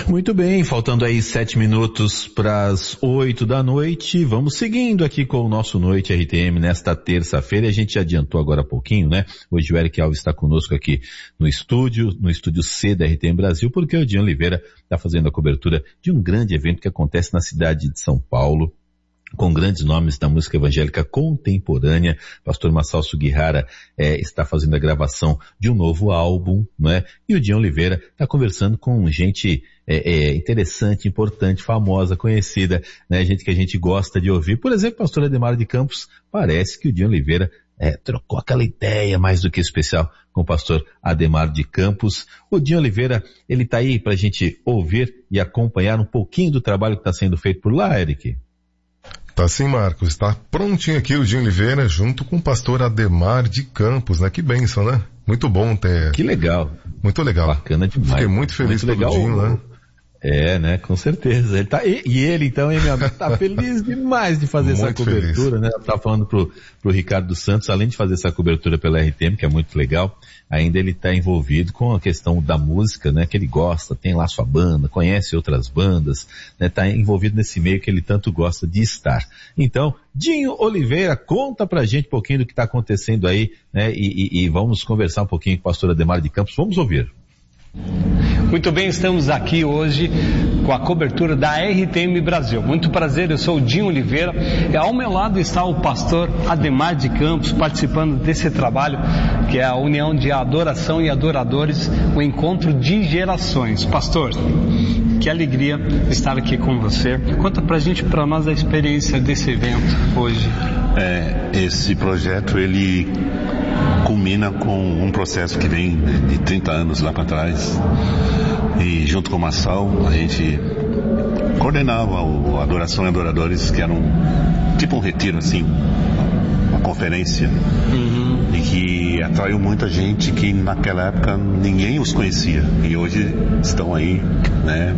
Muito bem, faltando aí 7 minutos para as 8 da noite, vamos seguindo aqui com o nosso Noite RTM nesta terça-feira. A gente adiantou agora há pouquinho, né? Hoje o Eric Alves está conosco aqui no estúdio C da RTM Brasil, porque o Dinho Oliveira está fazendo a cobertura de um grande evento que acontece na cidade de São Paulo, com grandes nomes da música evangélica contemporânea. Pastor Massal Sugihara está fazendo a gravação de um novo álbum, não é? E o Dinho Oliveira está conversando com gente interessante, importante, famosa, conhecida, né? Gente que a gente gosta de ouvir. Por exemplo, pastor Ademar de Campos. Parece que o Dinho Oliveira trocou aquela ideia mais do que especial com o pastor Ademar de Campos. O Dinho Oliveira, ele está aí para a gente ouvir e acompanhar um pouquinho do trabalho que está sendo feito por lá, Eric. Tá sim, Marcos. Está prontinho aqui o Dinho Oliveira junto com o pastor Ademar de Campos, né? Que bênção, né? Muito bom ter... Que legal. Muito legal. Bacana demais. Fiquei muito feliz pelo Dinho, né? Né? Com certeza. Ele tá, e ele então, hein, meu amigo, tá feliz demais de fazer essa cobertura, feliz, né? Eu tava falando pro Ricardo Santos, além de fazer essa cobertura pela RTM, que é muito legal, ainda ele tá envolvido com a questão da música, né? Que ele gosta, tem lá sua banda, conhece outras bandas, né? Tá envolvido nesse meio que ele tanto gosta de estar. Então, Dinho Oliveira, conta pra gente um pouquinho do que tá acontecendo aí, né? E vamos conversar um pouquinho com o pastor Ademar de Campos. Vamos ouvir. Muito bem, estamos aqui hoje com a cobertura da RTM Brasil. Muito prazer, eu sou o Dinho Oliveira e ao meu lado está o pastor Ademar de Campos participando desse trabalho que é a união de adoração e adoradores, o encontro de gerações. Pastor, que alegria estar aqui com você. Conta pra gente, pra nós, a experiência desse evento hoje. Esse projeto, ele culmina com um processo que vem de 30 anos lá para trás, e junto com o Massal a gente coordenava a adoração e adoradores, que era tipo um retiro assim, uma conferência, e que atraiu muita gente que naquela época ninguém os conhecia, e hoje estão aí, né,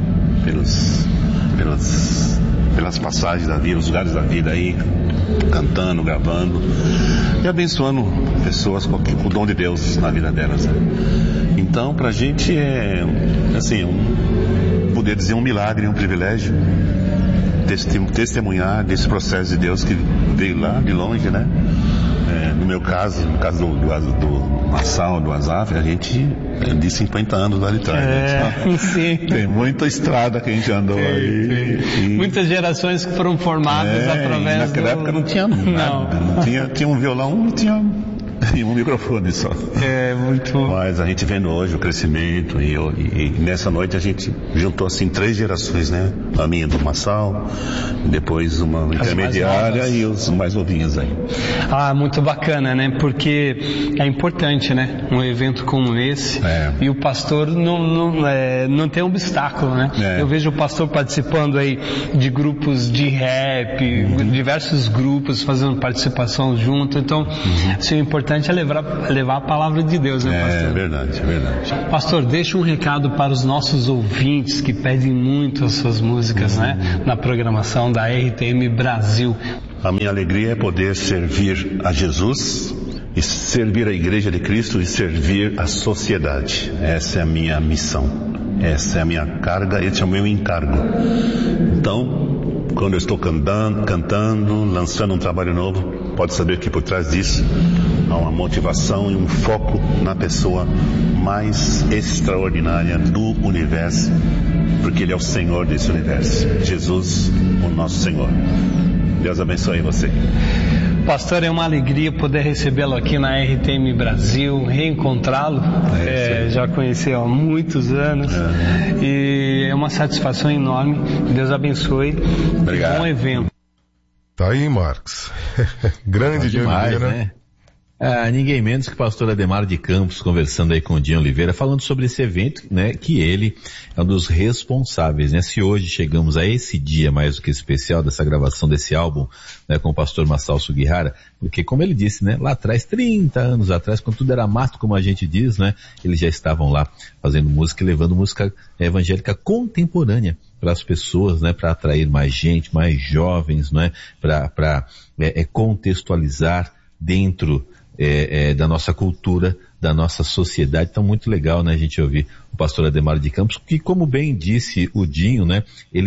pelas passagens da vida, os lugares da vida aí, cantando, gravando e abençoando pessoas com o dom de Deus na vida delas, né? Então, pra gente é assim, poder dizer um milagre, um privilégio testemunhar desse processo de Deus que veio lá de longe, né? No meu caso, no caso do Massal, do Azaf, a gente de 50 anos lá de trás. Sim. Tem muita estrada que a gente andou aí. Muitas gerações que foram formadas através naquela época não tinha nada. Não tinha um violão, não tinha e um microfone só. Muito. Mas a gente vendo hoje o crescimento e nessa noite a gente juntou assim 3 gerações, né? A minha do Massal, depois uma intermediária e os mais novinhos aí. Muito bacana, né? Porque é importante, né? Um evento como esse, e o pastor não tem obstáculo, né? Eu vejo o pastor participando aí de grupos de rap, diversos grupos fazendo participação junto, então isso é importante, é levar a palavra de Deus, né, pastor? É verdade. Pastor, deixa um recado para os nossos ouvintes que pedem muito as suas músicas, né, na programação da RTM Brasil. A minha alegria é poder servir a Jesus e servir a Igreja de Cristo e servir a sociedade. Essa é a minha missão, essa é a minha carga, esse é o meu encargo. Então, quando eu estou cantando, lançando um trabalho novo, pode saber que por trás disso há uma motivação e um foco na pessoa mais extraordinária do universo, porque Ele é o Senhor desse universo, Jesus, o nosso Senhor. Deus abençoe você. Pastor, é uma alegria poder recebê-lo aqui na RTM Brasil, reencontrá-lo, já conheci há muitos anos, e é uma satisfação enorme. Deus abençoe. Obrigado. Bom evento. Tá aí, Marcos. Grande Dinho Oliveira, né? Ninguém menos que o pastor Ademar de Campos conversando aí com o Dinho Oliveira, falando sobre esse evento, né, que ele é um dos responsáveis, né? Se hoje chegamos a esse dia mais do que especial dessa gravação desse álbum, né, com o pastor Massal Sugihara, porque como ele disse, né, lá atrás, 30 anos atrás, quando tudo era mato, como a gente diz, né, eles já estavam lá fazendo música e levando música evangélica contemporânea para as pessoas, né, para atrair mais gente, mais jovens, né, para contextualizar dentro da nossa cultura, da nossa sociedade. Então, muito legal, né, a gente ouvir o pastor Ademar de Campos, que, como bem disse o Dinho, né,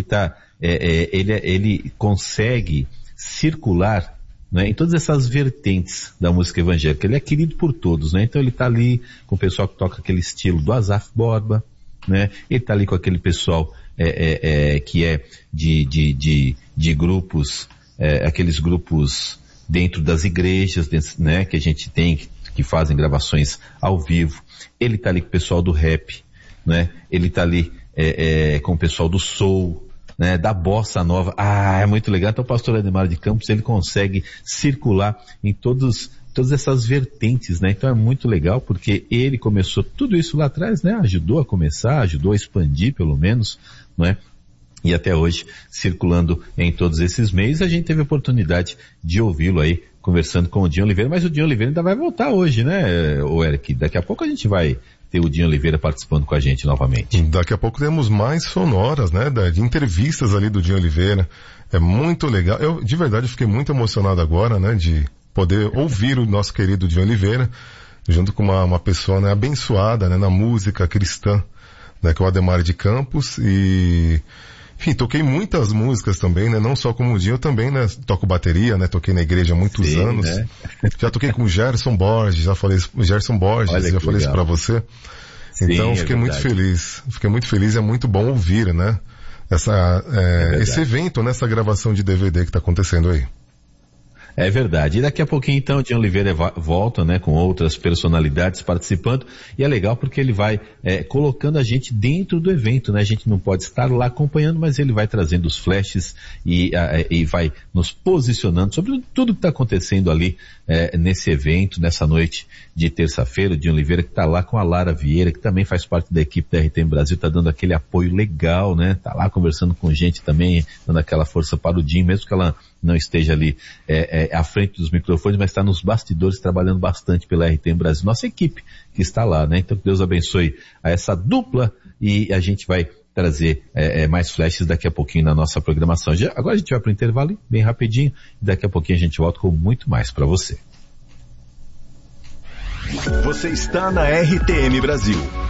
ele consegue circular, né, em todas essas vertentes da música evangélica. Ele é querido por todos, né? Então ele está ali com o pessoal que toca aquele estilo do Asaf Borba, né? Ele está ali com aquele pessoal que é de grupos, aqueles grupos dentro das igrejas, né, que a gente tem, que fazem gravações ao vivo. Ele está ali com o pessoal do rap, né? Ele está ali com o pessoal do soul, né, da bossa nova. É muito legal. Então o pastor Ademar de Campos, ele consegue circular em todas essas vertentes, né? Então é muito legal, porque ele começou tudo isso lá atrás, né? Ajudou a começar, ajudou a expandir pelo menos, não é? E até hoje, circulando em todos esses meios, a gente teve a oportunidade de ouvi-lo aí, conversando com o Dinho Oliveira, mas o Dinho Oliveira ainda vai voltar hoje, né, Eric? Daqui a pouco a gente vai ter o Dinho Oliveira participando com a gente novamente. Daqui a pouco temos mais sonoras, né, de entrevistas ali do Dinho Oliveira. É muito legal. Eu, de verdade, fiquei muito emocionado agora, né, de poder ouvir o nosso querido Dinho Oliveira, junto com uma pessoa, né, abençoada, né, na música cristã, né, que é o Ademar de Campos. E enfim, toquei muitas músicas também, né? Não só como o Dinho, eu também, né? Toco bateria, né? Toquei na igreja há muitos anos. Né? Já toquei com o Gerson Borges, já falei isso pra você. Sim, então, fiquei muito feliz. Fiquei muito feliz, é muito bom ouvir, né? Esse evento, né? Essa gravação de DVD que tá acontecendo aí. É verdade. E daqui a pouquinho, então, o Dinho Oliveira volta, né, com outras personalidades participando. E é legal porque ele vai colocando a gente dentro do evento, né? A gente não pode estar lá acompanhando, mas ele vai trazendo os flashes e vai nos posicionando sobre tudo que está acontecendo ali nesse evento, nessa noite de terça-feira. O Dinho Oliveira, que está lá com a Lara Vieira, que também faz parte da equipe da RTM Brasil, está dando aquele apoio legal, né? Está lá conversando com gente também, dando aquela força para o Dinho, mesmo que ela não esteja ali à frente dos microfones, mas está nos bastidores trabalhando bastante pela RTM Brasil, nossa equipe que está lá, né? Então que Deus abençoe a essa dupla e a gente vai trazer mais flashes daqui a pouquinho na nossa programação. Agora a gente vai para o intervalo bem rapidinho e daqui a pouquinho a gente volta com muito mais para você. Você está na RTM Brasil.